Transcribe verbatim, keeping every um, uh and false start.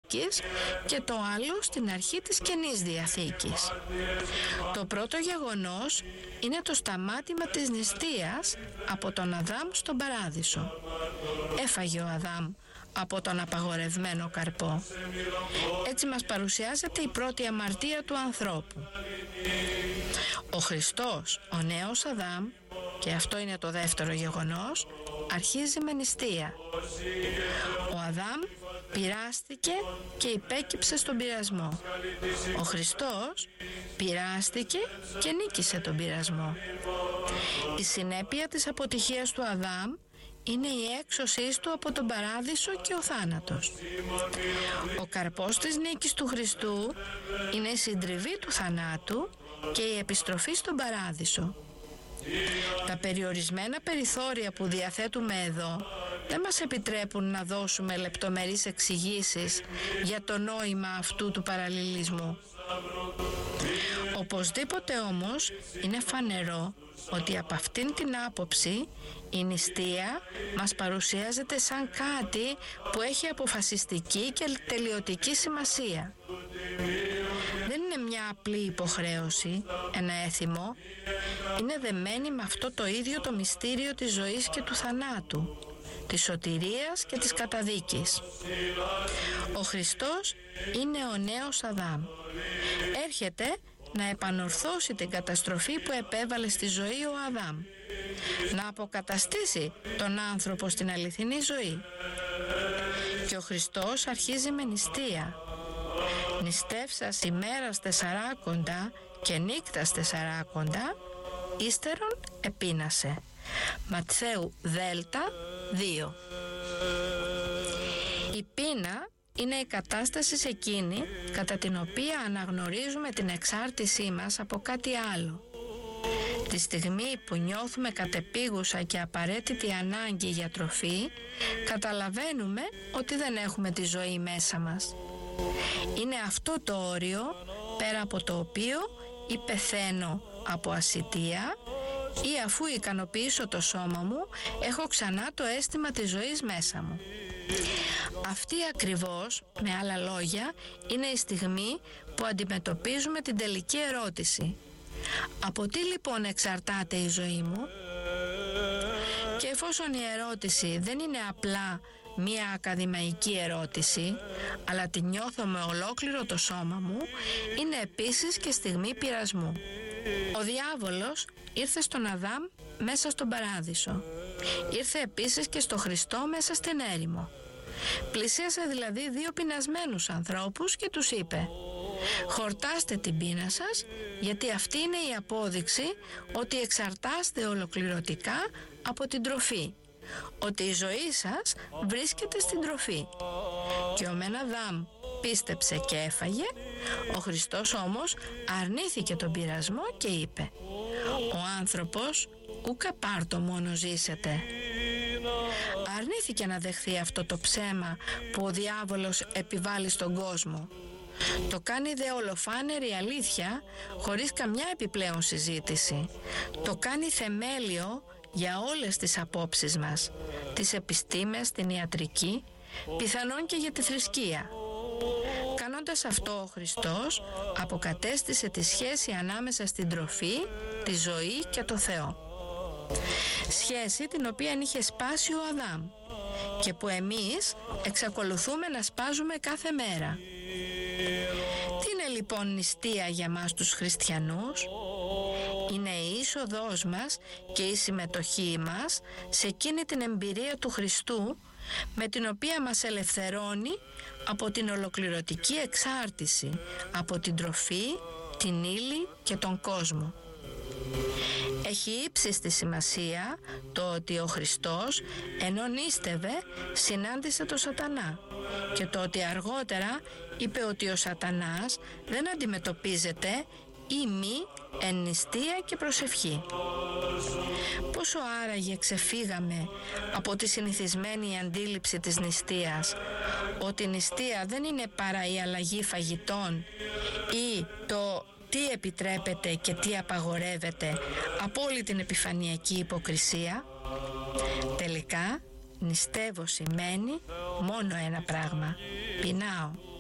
Διαθήκης και το άλλο στην αρχή της Καινής Διαθήκης. Το πρώτο γεγονός είναι το σταμάτημα της νηστείας από τον Αδάμ στον Παράδεισο. Έφαγε ο Αδάμ από τον απαγορευμένο καρπό. Έτσι μας παρουσιάζεται η πρώτη αμαρτία του ανθρώπου. Ο Χριστός, ο νέος Αδάμ, και αυτό είναι το δεύτερο γεγονός, αρχίζει με νηστεία. Ο Αδάμ πειράστηκε και υπέκυψε στον πειρασμό. Ο Χριστός πειράστηκε και νίκησε τον πειρασμό. Η συνέπεια της αποτυχίας του Αδάμ είναι η έξωσής του από τον Παράδεισο και ο θάνατος. Ο καρπός της νίκης του Χριστού είναι η συντριβή του θανάτου και η επιστροφή στον Παράδεισο. Τα περιορισμένα περιθώρια που διαθέτουμε εδώ δεν μας επιτρέπουν να δώσουμε λεπτομερείς εξηγήσεις για το νόημα αυτού του παραλληλισμού. Οπωσδήποτε όμως είναι φανερό ότι από αυτήν την άποψη η νηστεία μας παρουσιάζεται σαν κάτι που έχει αποφασιστική και τελειωτική σημασία. Δεν είναι μια απλή υποχρέωση, ένα έθιμο. Είναι δεμένη με αυτό το ίδιο το μυστήριο της ζωής και του θανάτου, της σωτηρίας και της καταδίκης. Ο Χριστός είναι ο νέος Αδάμ. Έρχεται να επανορθώσει την καταστροφή που επέβαλε στη ζωή ο Αδάμ, να αποκαταστήσει τον άνθρωπο στην αληθινή ζωή. Και ο Χριστός αρχίζει με νηστεία. Νηστεύσας ημέρας τεσσαράκοντα και νύκτας τεσσαράκοντα, ύστερον επίνασε. Ματθαίου Δέλτα δύο. Η πείνα είναι η κατάσταση σε εκείνη κατά την οποία αναγνωρίζουμε την εξάρτησή μας από κάτι άλλο. Τη στιγμή που νιώθουμε κατεπίγουσα και απαραίτητη ανάγκη για τροφή, καταλαβαίνουμε ότι δεν έχουμε τη ζωή μέσα μας. Είναι αυτό το όριο πέρα από το οποίο ή πεθαίνω από ασιτεία ή αφού ικανοποιήσω το σώμα μου έχω ξανά το αίσθημα της ζωής μέσα μου. Αυτή ακριβώς, με άλλα λόγια, είναι η στιγμή που αντιμετωπίζουμε την τελική ερώτηση. Από τι λοιπόν εξαρτάται η ζωή μου? Και εφόσον η ερώτηση δεν είναι απλά μία ακαδημαϊκή ερώτηση, αλλά την νιώθω με ολόκληρο το σώμα μου, είναι επίσης και στιγμή πειρασμού. Ο διάβολος ήρθε στον Αδάμ μέσα στον Παράδεισο. Ήρθε επίσης και στο Χριστό μέσα στην έρημο. Πλησίασε δηλαδή δύο πεινασμένους ανθρώπους και τους είπε: χορτάστε την πείνα σας, γιατί αυτή είναι η απόδειξη ότι εξαρτάστε ολοκληρωτικά από την τροφή, ότι η ζωή σας βρίσκεται στην τροφή. Και ο μεν Αδάμ πίστεψε και έφαγε, ο Χριστός όμως αρνήθηκε τον πειρασμό και είπε: ο άνθρωπος ούκα πάρτο μόνο ζήσετε. Αρνήθηκε να δεχθεί αυτό το ψέμα που ο διάβολος επιβάλλει στον κόσμο. Το κάνει δε ολοφάνερη αλήθεια χωρίς καμιά επιπλέον συζήτηση. Το κάνει θεμέλιο για όλες τις απόψεις μας, τις επιστήμες, την ιατρική, πιθανόν και για τη θρησκεία. Κάνοντας αυτό ο Χριστός αποκατέστησε τη σχέση ανάμεσα στην τροφή, τη ζωή και το Θεό. Σχέση την οποία είχε σπάσει ο Αδάμ και που εμείς εξακολουθούμε να σπάζουμε κάθε μέρα. Τι είναι λοιπόν νηστεία για μας τους χριστιανούς? Είναι η είσοδός μας και η συμμετοχή μας σε εκείνη την εμπειρία του Χριστού με την οποία μας ελευθερώνει από την ολοκληρωτική εξάρτηση από την τροφή, την ύλη και τον κόσμο. Έχει ύψιστη σημασία το ότι ο Χριστός ενώ νήστευε συνάντησε τον Σατανά και το ότι αργότερα είπε ότι ο Σατανάς δεν αντιμετωπίζεται ή μη εν νηστεία και προσευχή. Πόσο άραγε ξεφύγαμε από τη συνηθισμένη αντίληψη της νηστείας, ότι η νηστεία δεν είναι παρά η αλλαγή φαγητών ή το τι επιτρέπεται και τι απαγορεύεται από όλη την επιφανειακή υποκρισία. Τελικά νηστεύω σημαίνει μόνο ένα πράγμα: πεινάω.